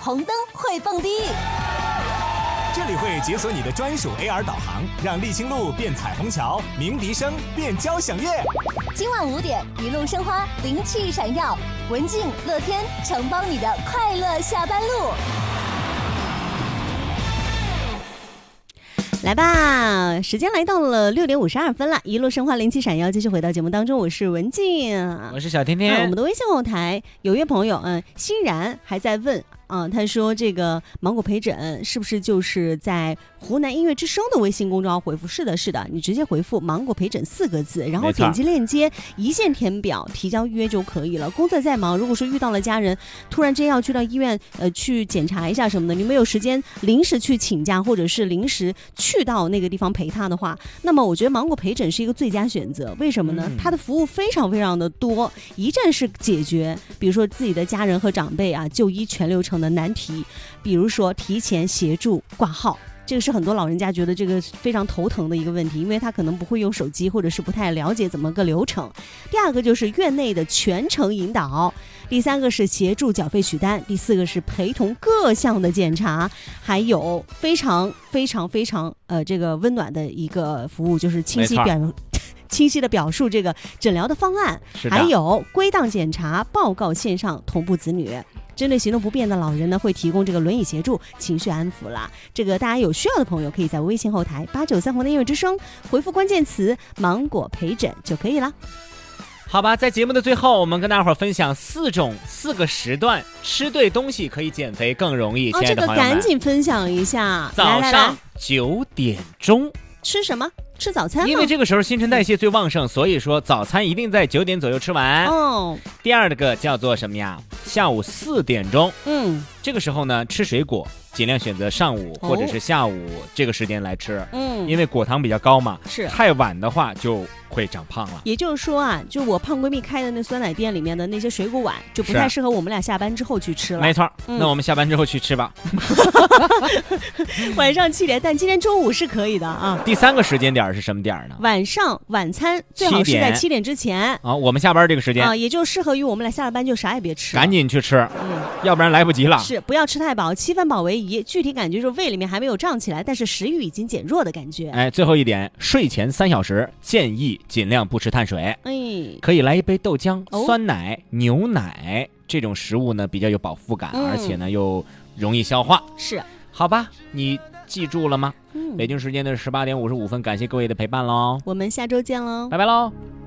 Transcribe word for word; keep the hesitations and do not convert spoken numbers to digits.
红灯会蹦迪。 这里会解锁你的专属 A R 导航，让沥青路变彩虹桥，鸣笛声变交响乐。 今晚五点，一路生花，灵气闪耀，文静乐天承包你的快乐下班路。 来吧，时间来到了六点五十二分了，一路生花灵气闪耀，继续回到节目当中，我是文静， 我是小天天。 啊、我们的微信后台有一位朋友，嗯，欣然还在问。啊，他说这个芒果陪诊是不是就是在湖南音乐之声的微信公众号回复？是的，是的，你直接回复芒果陪诊四个字，然后点击链接，一键填表，提交预约就可以了。工作再忙，如果说遇到了家人突然间要去到医院呃去检查一下什么的，你没有时间临时去请假，或者是临时去到那个地方陪他的话，那么我觉得芒果陪诊是一个最佳选择。为什么呢？嗯、他的服务非常非常的多，一站式解决，比如说自己的家人和长辈啊就医全流程的难题，比如说提前协助挂号，这个是很多老人家觉得这个非常头疼的一个问题，因为他可能不会用手机，或者是不太了解怎么个流程。第二个就是院内的全程引导，第三个是协助缴费取单，第四个是陪同各项的检查，还有非常非常非常呃这个温暖的一个服务，就是清晰表清晰的表述这个诊疗的方案，还有归档检查报告线上同步子女。针对行动不便的老人呢，会提供这个轮椅协助、情绪安抚啦。这个大家有需要的朋友，可以在微信后台八九三湖南音乐之声回复关键词“芒果陪诊”就可以了。 好吧，在节目的最后，我们跟大伙儿分享四种四个时段吃对东西可以减肥更容易。 哦， 亲爱的朋友们， 这个赶紧分享一下。 早上九点钟吃什么？吃早餐吗？ 因为这个时候新陈代谢最旺盛，所以说早餐一定在九点左右吃完。 哦。 第二个叫做什么呀？下午四点钟。 嗯。 这个时候呢，吃水果尽量选择上午或者是下午这个时间来吃。 嗯。 因为果糖比较高嘛。 是。 太晚的话就会长胖了。 也就是说啊，就我胖闺蜜开的那酸奶店里面的那些水果碗，就不太适合我们俩下班之后去吃了。 没错。 嗯、 那我们下班之后去吃吧。 晚上七点，但今天中午是可以的啊。 第三个时间点是什么点呢？ 晚上晚餐最好是在七点之前啊，我们下班这个时间啊，也就适合于我们俩下了班就啥也别吃， 赶紧去吃， 嗯， 要不然来不及了。 是，不要吃太饱，七分饱为宜。具体感觉就是胃里面还没有胀起来，但是食欲已经减弱的感觉。 哎，最后一点，睡前三小时建议尽量不吃碳水， 哎， 可以来一杯豆浆、 哦、 酸奶、牛奶这种食物呢，比较有饱腹感， 嗯、 而且呢又容易消化。 是， 好吧，你记住了吗？ 嗯， 北京时间的十八点五十五分，感谢各位的陪伴喽， 我们下周见喽， 拜拜喽。